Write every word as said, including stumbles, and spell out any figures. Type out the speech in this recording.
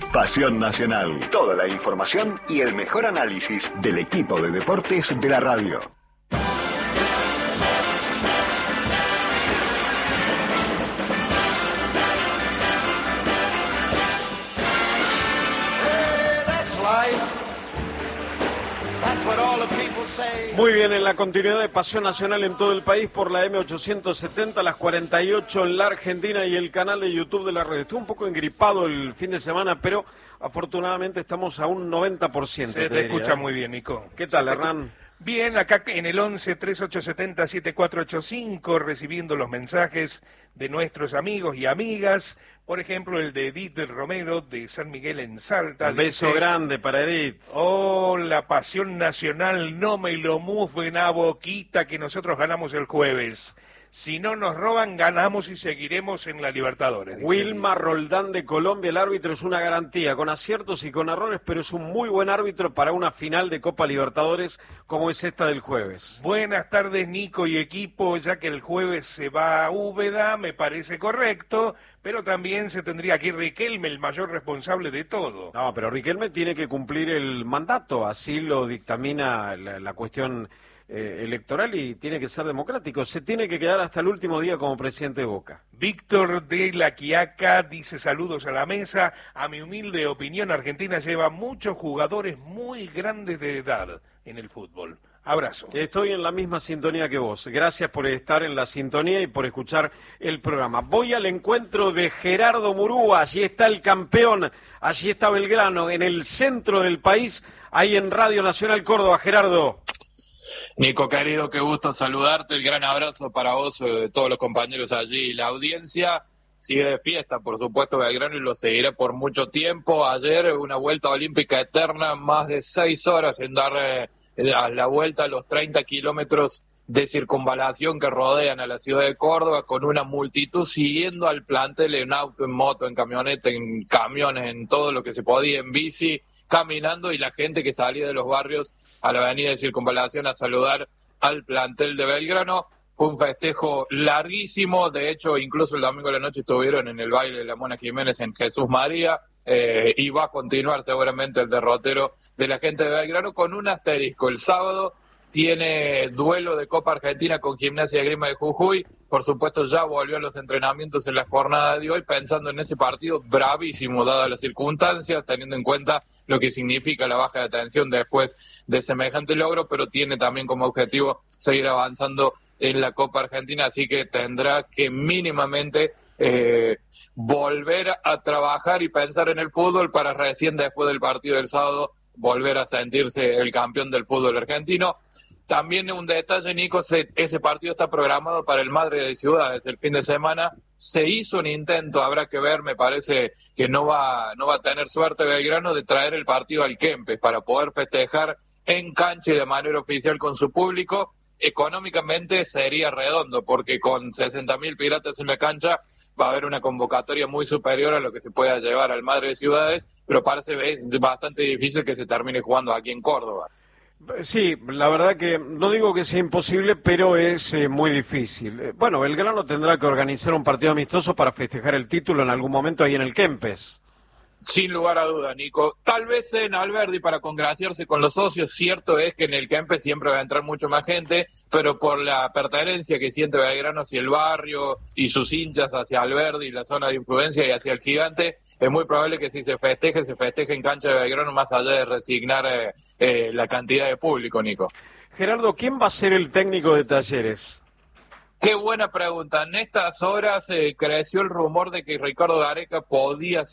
Pasión Nacional. Toda la información y el mejor análisis del equipo de deportes de la radio. Muy bien, en la continuidad de Pasión Nacional en todo el país por la eme ochocientos setenta, las cuarenta y ocho en la Argentina y el canal de YouTube de la red. Estuve un poco engripado el fin de semana, pero afortunadamente estamos a un noventa por ciento. Se te, te escucha muy bien, Nico. ¿Qué tal, Hernán? Bien, acá en el once, treinta y ocho setenta, setenta y cuatro ochenta y cinco, recibiendo los mensajes de nuestros amigos y amigas. Por ejemplo, el de Edith del Romero, de San Miguel en Salta. Un beso dice, grande para Edith. Oh, la Pasión Nacional, no me lo mufen a boquita que nosotros ganamos el jueves. Si no nos roban, ganamos y seguiremos en la Libertadores. Wilma Roldán de Colombia, el árbitro es una garantía, con aciertos y con errores, pero es un muy buen árbitro para una final de Copa Libertadores como es esta del jueves. Buenas tardes, Nico y equipo, ya que el jueves se va a Úbeda, me parece correcto, pero también se tendría que ir Riquelme, el mayor responsable de todo. No, pero Riquelme tiene que cumplir el mandato, así lo dictamina la, la cuestión Eh, electoral y tiene que ser democrático. Se tiene que quedar hasta el último día como presidente de Boca. Víctor de La Quiaca dice saludos a la mesa. A mi humilde opinión, Argentina lleva muchos jugadores muy grandes de edad en el fútbol. Abrazo. Estoy en la misma sintonía que vos. Gracias por estar en la sintonía y por escuchar el programa. Voy al encuentro de Gerardo Murúa. Allí está el campeón. Allí está Belgrano, en el centro del país, ahí en Radio Nacional Córdoba. Gerardo. Nico, querido, qué gusto saludarte, el gran abrazo para vos, eh, todos los compañeros allí, la audiencia sigue de fiesta, por supuesto, Belgrano, y lo seguirá por mucho tiempo. Ayer una vuelta olímpica eterna, más de seis horas en dar eh, la vuelta a los treinta kilómetros de circunvalación que rodean a la ciudad de Córdoba, con una multitud siguiendo al plantel en auto, en moto, en camioneta, en camiones, en todo lo que se podía, en bici, caminando, y la gente que salía de los barrios a la avenida de Circunvalación a saludar al plantel de Belgrano. Fue un festejo larguísimo, de hecho incluso el domingo de la noche estuvieron en el baile de la Mona Jiménez en Jesús María, eh, y va a continuar seguramente el derrotero de la gente de Belgrano con un asterisco. El sábado tiene duelo de Copa Argentina con Gimnasia y Esgrima de Jujuy. Por supuesto ya volvió a los entrenamientos en la jornada de hoy, pensando en ese partido bravísimo dadas las circunstancias, teniendo en cuenta lo que significa la baja de tensión después de semejante logro, pero tiene también como objetivo seguir avanzando en la Copa Argentina, así que tendrá que mínimamente eh, volver a trabajar y pensar en el fútbol para recién después del partido del sábado volver a sentirse el campeón del fútbol argentino. También un detalle, Nico, se, ese partido está programado para el Madre de Ciudades el fin de semana. Se hizo un intento, habrá que ver, me parece que no va, no va a tener suerte Belgrano de traer el partido al Kempes para poder festejar en cancha y de manera oficial con su público. Económicamente sería redondo, porque con sesenta mil piratas en la cancha va a haber una convocatoria muy superior a lo que se pueda llevar al Madre de Ciudades, pero parece bastante difícil que se termine jugando aquí en Córdoba. Sí, la verdad que no digo que sea imposible, pero es eh, muy difícil. Eh, bueno, Belgrano tendrá que organizar un partido amistoso para festejar el título en algún momento ahí en el Kempes. Sin lugar a duda, Nico. Tal vez en Alberdi para congraciarse con los socios. Cierto es que en el Kempes siempre va a entrar mucho más gente, pero por la pertenencia que siente Belgrano hacia el barrio y sus hinchas hacia Alberdi, la zona de influencia, y hacia el Gigante, es muy probable que si se festeje, se festeje en cancha de Belgrano, más allá de resignar eh, eh, la cantidad de público, Nico. Gerardo, ¿quién va a ser el técnico de Talleres? Qué buena pregunta. En estas horas eh, creció el rumor de que Ricardo Gareca podía ser